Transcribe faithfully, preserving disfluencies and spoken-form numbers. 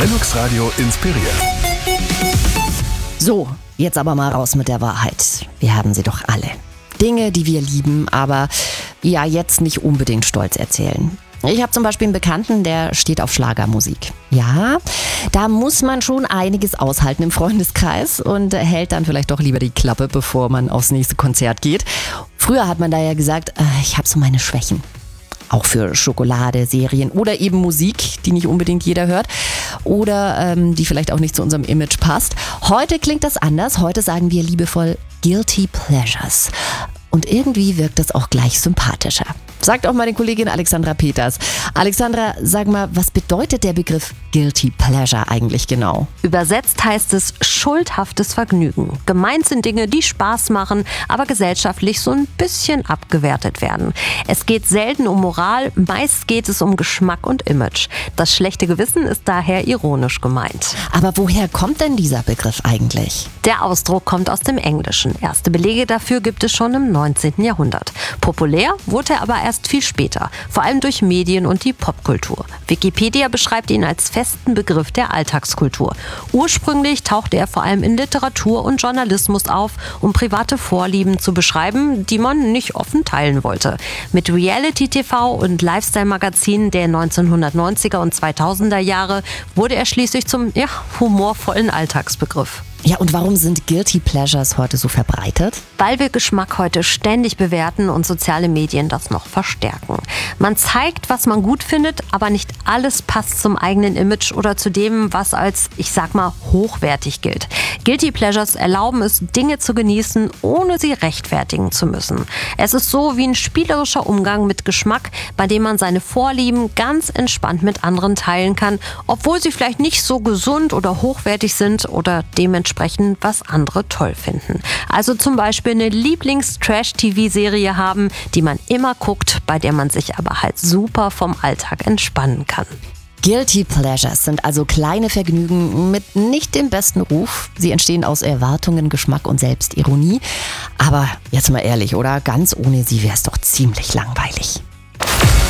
Lennox Radio inspiriert. So, jetzt aber mal raus mit der Wahrheit. Wir haben sie doch alle. Dinge, die wir lieben, aber ja jetzt nicht unbedingt stolz erzählen. Ich habe zum Beispiel einen Bekannten, der steht auf Schlagermusik. Ja, da muss man schon einiges aushalten im Freundeskreis und hält dann vielleicht doch lieber die Klappe, bevor man aufs nächste Konzert geht. Früher hat man da ja gesagt, äh, ich habe so meine Schwächen. Auch für Schokolade, Serien oder eben Musik, die nicht unbedingt jeder hört oder ähm, die vielleicht auch nicht zu unserem Image passt. Heute klingt das anders. Heute sagen wir liebevoll Guilty Pleasures. Und irgendwie wirkt das auch gleich sympathischer. Sagt auch meine Kollegin Alexandra Peters. Alexandra, sag mal, was bedeutet der Begriff Guilty Pleasure eigentlich genau? Übersetzt heißt es schuldhaftes Vergnügen. Gemeint sind Dinge, die Spaß machen, aber gesellschaftlich so ein bisschen abgewertet werden. Es geht selten um Moral, meist geht es um Geschmack und Image. Das schlechte Gewissen ist daher ironisch gemeint. Aber woher kommt denn dieser Begriff eigentlich? Der Ausdruck kommt aus dem Englischen. Erste Belege dafür gibt es schon im neunzehnten Jahrhundert. Populär wurde er aber erst viel später, vor allem durch Medien und die Popkultur. Wikipedia beschreibt ihn als festen Begriff der Alltagskultur. Ursprünglich tauchte er vor allem in Literatur und Journalismus auf, um private Vorlieben zu beschreiben, die man nicht offen teilen wollte. Mit Reality-T V und Lifestyle-Magazinen der neunzehnhundertneunziger und zweitausender Jahre wurde er schließlich zum ja, humorvollen Alltagsbegriff. Ja, und warum sind Guilty Pleasures heute so verbreitet? Weil wir Geschmack heute ständig bewerten und soziale Medien das noch verstärken. Man zeigt, was man gut findet, aber nicht alles passt zum eigenen Image oder zu dem, was als, ich sag mal, hochwertig gilt. Guilty Pleasures erlauben es, Dinge zu genießen, ohne sie rechtfertigen zu müssen. Es ist so wie ein spielerischer Umgang mit Geschmack, bei dem man seine Vorlieben ganz entspannt mit anderen teilen kann, obwohl sie vielleicht nicht so gesund oder hochwertig sind oder dementsprechend sprechen, was andere toll finden. Also zum Beispiel eine Lieblings-Trash-T V-Serie haben, die man immer guckt, bei der man sich aber halt super vom Alltag entspannen kann. Guilty Pleasures sind also kleine Vergnügen mit nicht dem besten Ruf. Sie entstehen aus Erwartungen, Geschmack und Selbstironie. Aber jetzt mal ehrlich, oder? Ganz ohne sie wäre es doch ziemlich langweilig.